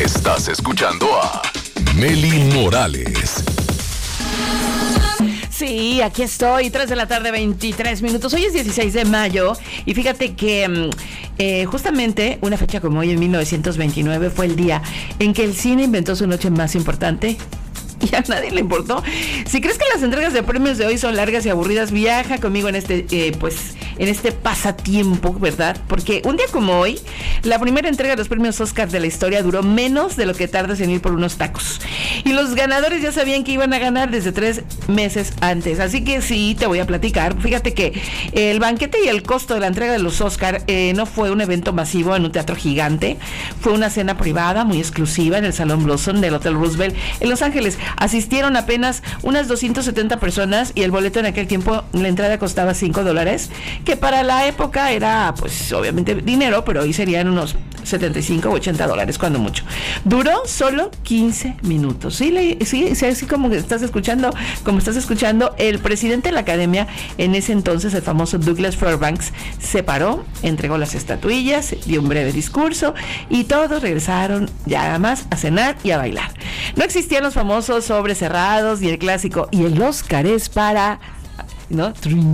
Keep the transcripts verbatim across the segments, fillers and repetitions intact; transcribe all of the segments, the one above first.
Estás escuchando a Meli Morales. Sí, aquí estoy, tres de la tarde, veintitrés minutos. Hoy es dieciséis de mayo y fíjate que eh, justamente una fecha como hoy en mil novecientos veintinueve fue el día en que el cine inventó su noche más importante. Y a nadie le importó. Si crees que las entregas de premios de hoy son largas y aburridas, viaja conmigo en este, eh, pues, en este pasatiempo, ¿verdad? Porque un día como hoy, la primera entrega de los premios Oscar de la historia duró menos de lo que tardas en ir por unos tacos. Y los ganadores ya sabían que iban a ganar desde tres meses antes. Así que sí, te voy a platicar. Fíjate que el banquete y el costo de la entrega de los Oscar eh, no fue un evento masivo en un teatro gigante. Fue una cena privada muy exclusiva en el Salón Blossom del Hotel Roosevelt en Los Ángeles. Asistieron apenas unas doscientas setenta personas y el boleto en aquel tiempo, la entrada costaba cinco dólares, que para la época era, pues, obviamente dinero, pero hoy serían unos setenta y cinco o ochenta dólares, cuando mucho. Duró solo quince minutos. Sí, le, sí, sí, así como estás escuchando, como estás escuchando, el presidente de la academia, en ese entonces, el famoso Douglas Fairbanks, se paró, entregó las estatuillas, dio un breve discurso y todos regresaron ya más a cenar y a bailar. No existían los famosos sobres cerrados y el clásico, y el Oscar es para... ¿no?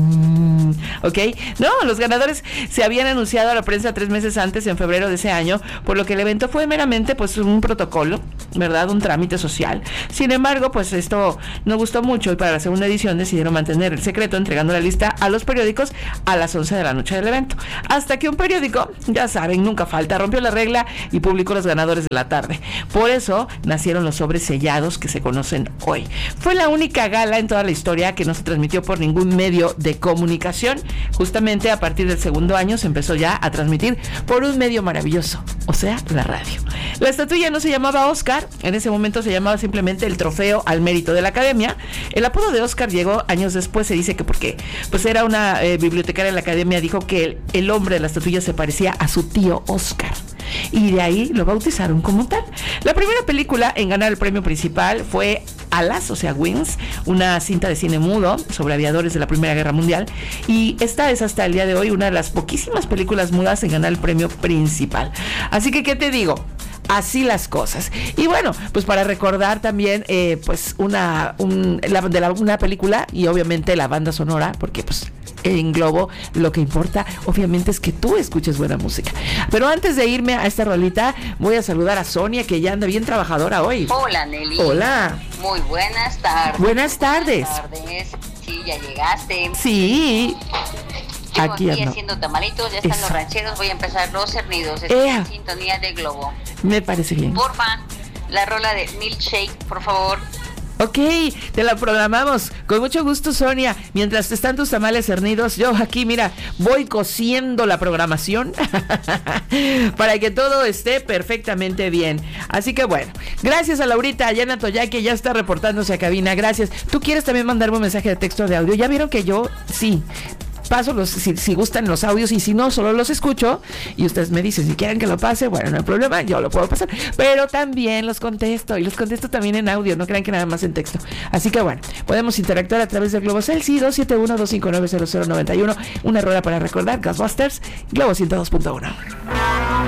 Ok, no, los ganadores se habían anunciado a la prensa tres meses antes, en febrero de ese año, por lo que el evento fue meramente pues un protocolo, ¿verdad? Un trámite social. Sin embargo, pues esto no gustó mucho y para la segunda edición decidieron mantener el secreto, entregando la lista a los periódicos a las once de la noche del evento. Hasta que un periódico, ya saben, nunca falta, rompió la regla y publicó los ganadores de la tarde. Por eso nacieron los sobres sellados que se conocen hoy. Fue la única gala en toda la historia que no se transmitió por ningún medio de comunicación. Justamente a partir del segundo año se empezó ya a transmitir por un medio maravilloso, o sea, la radio. La estatuilla no se llamaba Oscar, en ese momento se llamaba simplemente el Trofeo al Mérito de la Academia. El apodo de Oscar llegó años después, se dice que porque pues era una eh, bibliotecaria de la Academia, dijo que el, el hombre de la estatuilla se parecía a su tío Oscar, y de ahí lo bautizaron como tal. La primera película en ganar el premio principal fue Alas, o sea, Wings, una cinta de cine mudo sobre aviadores de la Primera Guerra Mundial, y esta es hasta el día de hoy una de las poquísimas películas mudas en ganar el premio principal. Así que, ¿qué te digo? Así las cosas. Y bueno, pues para recordar también eh, pues una, un, la, de la, una película, y obviamente la banda sonora, porque pues en Globo lo que importa obviamente es que tú escuches buena música. Pero antes de irme a esta rolita, voy a saludar a Sonia, que ya anda bien trabajadora hoy. Hola, Nelly. Hola. Muy buenas tardes. Buenas tardes. Buenas tardes. Sí, ya llegaste. Sí. Yo aquí aquí ando haciendo tamalitos, ya están Eso. los rancheros, voy a empezar los cernidos. Estoy Ea. en sintonía de Globo. Me parece bien. Porfa, la rola de Milkshake, por favor. Ok, te la programamos. Con mucho gusto, Sonia. Mientras están tus tamales cernidos, yo aquí, mira, voy cosiendo la programación para que todo esté perfectamente bien. Así que bueno, gracias a Laurita, Yana Toya, que ya está reportándose a cabina. Gracias. ¿Tú quieres también mandarme un mensaje de texto de audio? Ya vieron que yo, sí, paso los, si, si gustan los audios, y si no, solo los escucho y ustedes me dicen si quieren que lo pase. Bueno, no hay problema, yo lo puedo pasar, pero también los contesto, y los contesto también en audio, no crean que nada más en texto. Así que bueno, podemos interactuar a través del Globo Celsi dos siete uno, dos cinco nueve, cero cero nueve uno. Una rueda para recordar, Ghostbusters, Globo ciento dos punto uno.